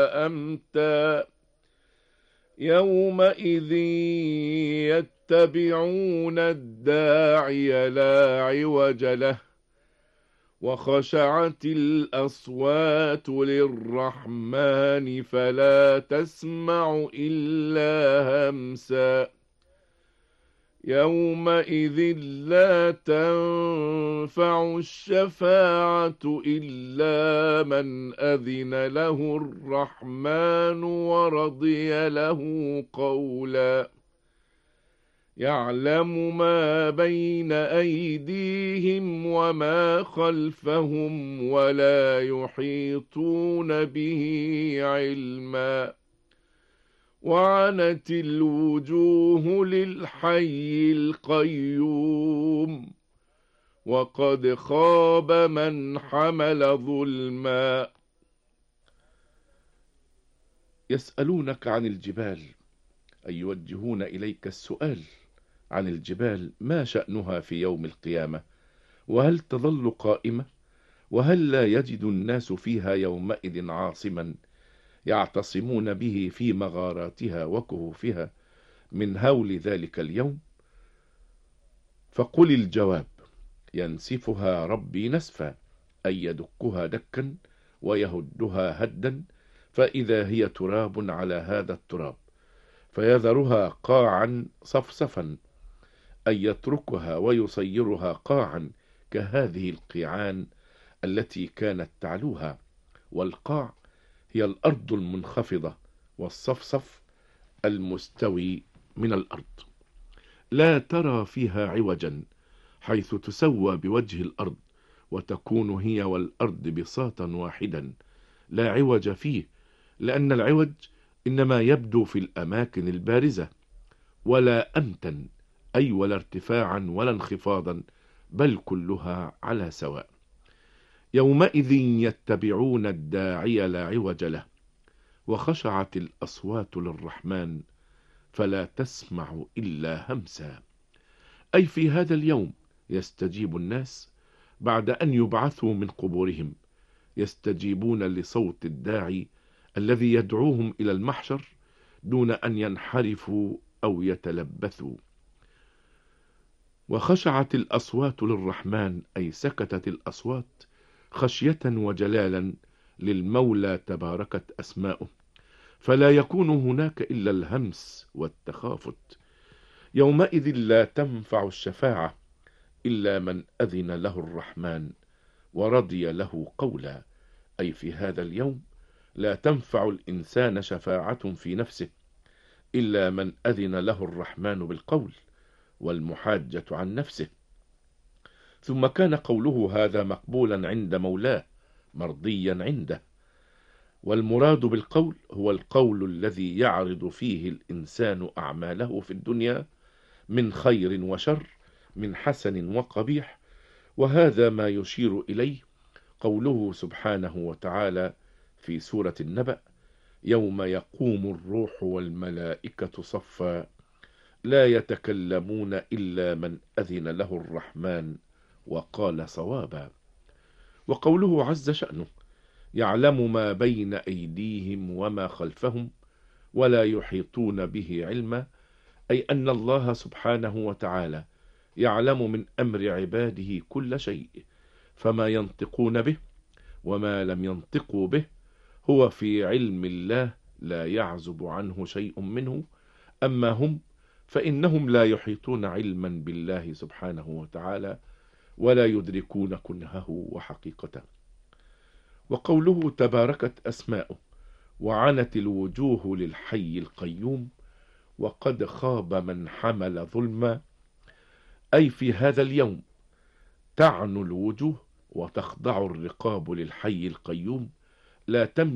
أمتى يومئذ يتبعون الداعي لا عوج له وخشعت الأصوات للرحمن فلا تسمع إلا همسا يومئذ لا تنفع الشفاعة إلا من أذن له الرحمن ورضي له قولا يعلم ما بين أيديهم وما خلفهم ولا يحيطون به علما وعنت الوجوه للحي القيوم وقد خاب من حمل ظلما. يسألونك عن الجبال، أي يوجهون إليك السؤال عن الجبال، ما شأنها في يوم القيامة؟ وهل تظل قائمة؟ وهل لا يجد الناس فيها يومئذ عاصما يعتصمون به في مغاراتها وكهوفها من هول ذلك اليوم؟ فقل الجواب: ينسفها ربي نسفا، أي يدكها دكا ويهدها هدا، فإذا هي تراب على هذا التراب، فيذرها قاعا صفصفا، أي يتركها ويصيرها قاعا كهذه القيعان التي كانت تعلوها. والقاع هي الأرض المنخفضة، والصفصف المستوي من الأرض، لا ترى فيها عوجا، حيث تسوى بوجه الأرض وتكون هي والأرض بساطا واحدا، لا عوج فيه، لأن العوج إنما يبدو في الأماكن البارزة، ولا أمتا، أي ولا ارتفاعا ولا انخفاضا، بل كلها على سواء. يومئذ يتبعون الداعي لا عوج له وخشعت الأصوات للرحمن فلا تسمع إلا همسا، أي في هذا اليوم يستجيب الناس بعد أن يبعثوا من قبورهم، يستجيبون لصوت الداعي الذي يدعوهم إلى المحشر دون أن ينحرفوا أو يتلبثوا. وخشعت الأصوات للرحمن، أي سكتت الأصوات خشية وجلالا للمولى تباركت أسماؤه، فلا يكون هناك إلا الهمس والتخافت. يومئذ لا تنفع الشفاعة إلا من أذن له الرحمن ورضي له قولا، أي في هذا اليوم لا تنفع الإنسان شفاعة في نفسه إلا من أذن له الرحمن بالقول والمحاجة عن نفسه. ثم كان قوله هذا مقبولا عند مولاه مرضيا عنده. والمراد بالقول هو القول الذي يعرض فيه الإنسان أعماله في الدنيا من خير وشر، من حسن وقبيح، وهذا ما يشير إليه قوله سبحانه وتعالى في سورة النبأ: يوم يقوم الروح والملائكة صفا لا يتكلمون إلا من أذن له الرحمن وقال صوابا. وقوله عز شأنه: يعلم ما بين أيديهم وما خلفهم ولا يحيطون به علما، أي أن الله سبحانه وتعالى يعلم من أمر عباده كل شيء، فما ينطقون به وما لم ينطقوا به هو في علم الله لا يعزب عنه شيء منه. أما هم فإنهم لا يحيطون علما بالله سبحانه وتعالى ولا يدركون كنهه وحقيقته. وقوله تباركت أسماؤه وعنت الوجوه للحي القيوم وقد خاب من حمل ظلما، أي في هذا اليوم تعنو الوجوه وتخضع الرقاب للحي القيوم، لا تملك